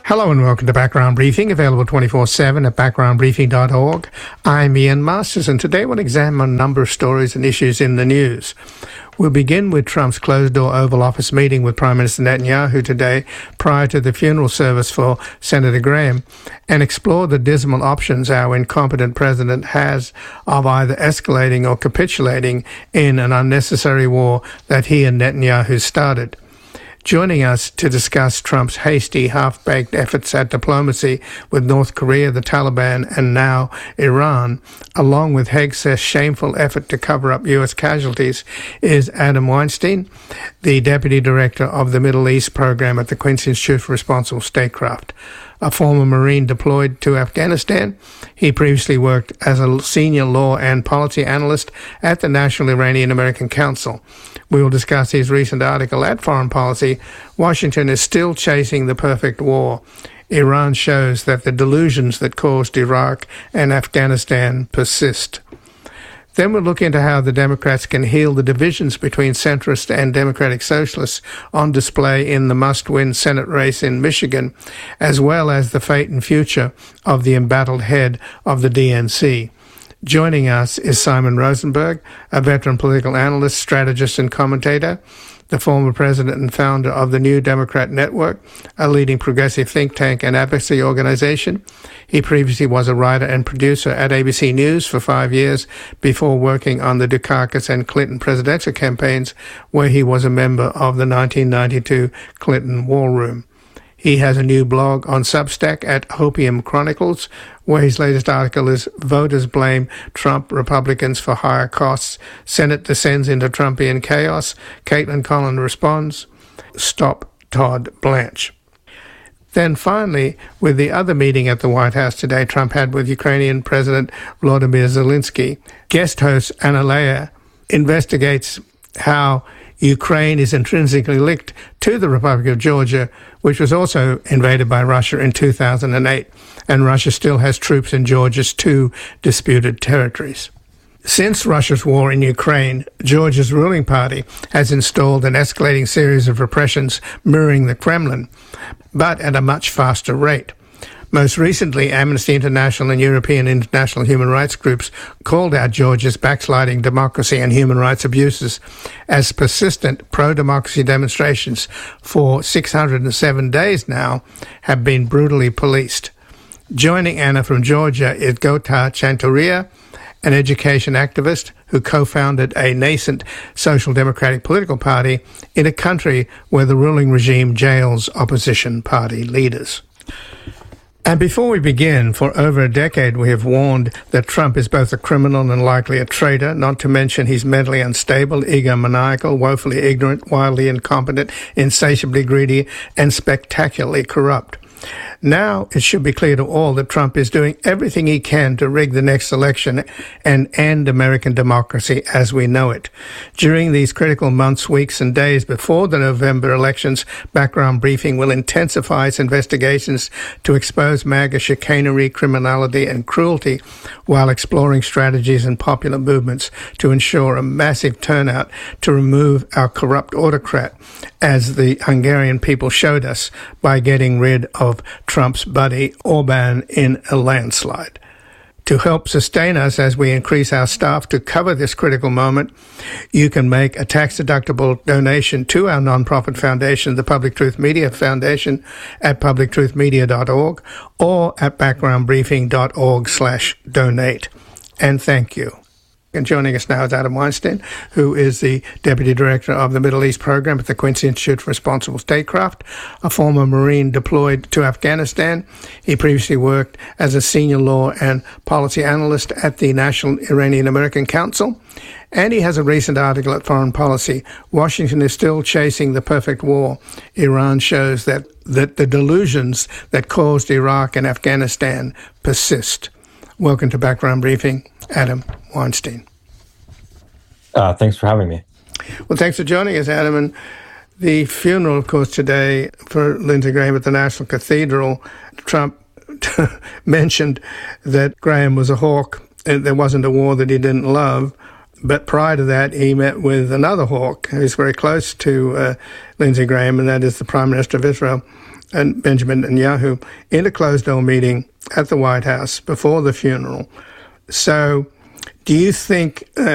Hello and welcome to Background Briefing, available 24/7 at backgroundbriefing.org. I'm Ian Masters, and today we'll examine a number of stories and issues in the news. We'll begin with Trump's closed-door Oval Office meeting with Prime Minister Netanyahu today prior to the funeral service for Senator Graham, and explore the dismal options our incompetent president has of either escalating or capitulating in an unnecessary war that he and Netanyahu started. Joining us to discuss Trump's hasty, half-baked efforts at diplomacy with North Korea, the Taliban, and now Iran, along with Hegseth's shameful effort to cover up U.S. casualties, is Adam Weinstein, the Deputy Director of the Middle East Program at the Quincy Institute for Responsible Statecraft. A former Marine deployed to Afghanistan, he previously worked as a senior law and policy analyst at the National Iranian-American Council. We will discuss his recent article at Foreign Policy, Washington is still chasing the perfect war. Iran shows that the delusions that caused Iraq and Afghanistan persist. Then we'll look into how the Democrats can heal the divisions between centrist and Democratic socialists on display in the must-win Senate race in Michigan, as well as the fate and future of the embattled head of the DNC. Joining us is Simon Rosenberg, a veteran political analyst, strategist, and commentator, the former president and founder of the New Democrat Network, a leading progressive think tank and advocacy organization. He previously was a writer and producer at ABC News for 5 years before working on the Dukakis and Clinton presidential campaigns, where he was a member of the 1992 Clinton War Room. He has a new blog on Substack at Hopium Chronicles, where his latest article is Voters Blame Trump Republicans for Higher Costs. Senate descends into Trumpian chaos. Caitlin Collin responds, Stop Todd Blanche. Then finally, with the other meeting at the White House today Trump had with Ukrainian President Volodymyr Zelensky, guest host Anna Leah investigates how Ukraine is intrinsically linked to the Republic of Georgia, which was also invaded by Russia in 2008, and Russia still has troops in Georgia's two disputed territories. Since Russia's war in Ukraine, Georgia's ruling party has installed an escalating series of repressions mirroring the Kremlin, but at a much faster rate. Most recently, Amnesty International and European international human rights groups called out Georgia's backsliding democracy and human rights abuses as persistent pro-democracy demonstrations for 607 days now have been brutally policed. Joining Anna from Georgia is Gota Chanturia, an education activist who co-founded a nascent social democratic political party in a country where the ruling regime jails opposition party leaders. And before we begin, for over a decade we have warned that Trump is both a criminal and likely a traitor, not to mention he's mentally unstable, egomaniacal, woefully ignorant, wildly incompetent, insatiably greedy, and spectacularly corrupt. Now it should be clear to all that Trump is doing everything he can to rig the next election and end American democracy as we know it. During these critical months, weeks, and days before the November elections, Background Briefing will intensify its investigations to expose MAGA chicanery, criminality, and cruelty, while exploring strategies and popular movements to ensure a massive turnout to remove our corrupt autocrat, as the Hungarian people showed us by getting rid of Trump's buddy Orban in a landslide. To help sustain us as we increase our staff to cover this critical moment, you can make a tax-deductible donation to our nonprofit foundation, the Public Truth Media Foundation, at publictruthmedia.org or at backgroundbriefing.org/donate. And thank you. And joining us now is Adam Weinstein, who is the Deputy Director of the Middle East Program at the Quincy Institute for Responsible Statecraft, a former Marine deployed to Afghanistan. He previously worked as a senior law and policy analyst at the National Iranian-American Council. And he has a recent article at Foreign Policy, Washington is still chasing the perfect war. Iran shows that the delusions that caused Iraq and Afghanistan persist. Welcome to Background Briefing, Adam Weinstein. Thanks for having me. Well, thanks for joining us, Adam. And the funeral, of course, today for Lindsey Graham at the National Cathedral, Trump mentioned that Graham was a hawk, and there wasn't a war that he didn't love. But prior to that, he met with another hawk who's very close to Lindsey Graham, and that is the Prime Minister of Israel, and Benjamin Netanyahu in a closed-door meeting at the White House before the funeral. So do you think